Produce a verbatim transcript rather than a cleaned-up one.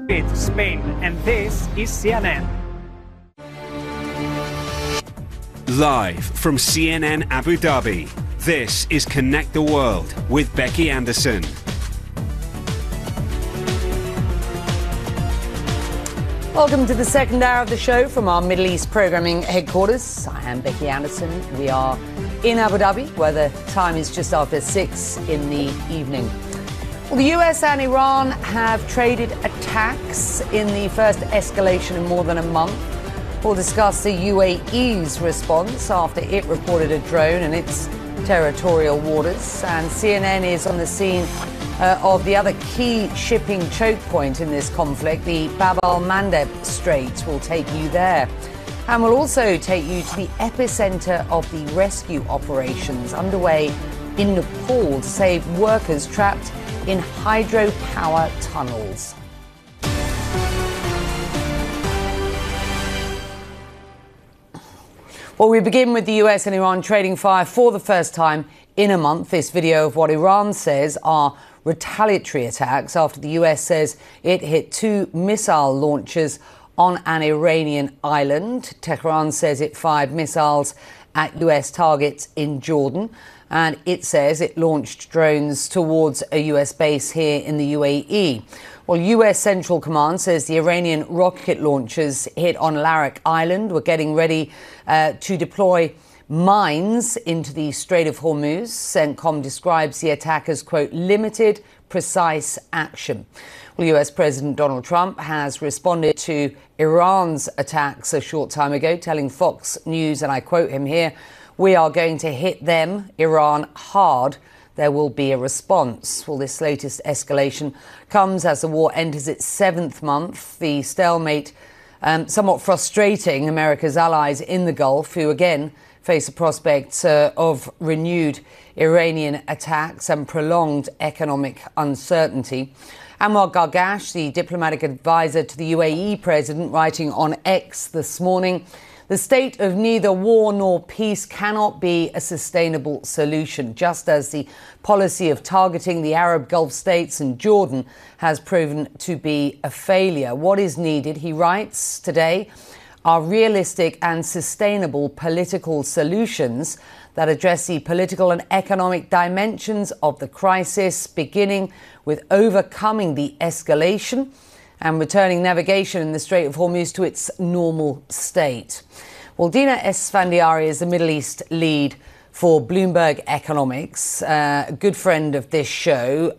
With Spain, and this is C N N. Live from C N N Abu Dhabi, this is Connect the World with Becky Anderson. Welcome to the second hour of the show from our Middle East programming headquarters. I am Becky Anderson. We are in Abu Dhabi, where the time is just after six in the evening. Well, the U S and Iran have traded attacks in the first escalation in more than a month. We'll discuss the U A E's response after it reported a drone in its territorial waters. And C N N is on the scene uh, of the other key shipping choke point in this conflict, the Bab al-Mandeb Strait. We'll take you there. And we'll also take you to the epicenter of the rescue operations underway in Nepal to save workers trapped in hydropower tunnels. Well, we begin with the U S and Iran trading fire for the first time in a month. This video of what Iran says are retaliatory attacks after the U S says it hit two missile launches on an Iranian island. Tehran says it fired missiles at U S targets in Jordan, and it says it launched drones towards a U S base here in the U A E. Well, U S Central Command says the Iranian rocket launchers hit on Larak Island were getting ready uh, to deploy mines into the Strait of Hormuz. CENTCOM describes the attack as, quote, limited, precise action. Well, U S President Donald Trump has responded to Iran's attacks a short time ago, telling Fox News, and I quote him here, "We are going to hit them, Iran, hard. There will be a response." Well, this latest escalation comes as the war enters its seventh month. The stalemate um, somewhat frustrating America's allies in the Gulf, who again face the prospect uh, of renewed Iranian attacks and prolonged economic uncertainty. Anwar Gargash, the diplomatic advisor to the U A E president, writing on X this morning, "The state of neither war nor peace cannot be a sustainable solution, just as the policy of targeting the Arab Gulf states and Jordan has proven to be a failure. What is needed," he writes today, "are realistic and sustainable political solutions that address the political and economic dimensions of the crisis, beginning with overcoming the escalation and returning navigation in the Strait of Hormuz to its normal state." Well, Dina Esfandiari is the Middle East lead for Bloomberg Economics, uh, a good friend of this show.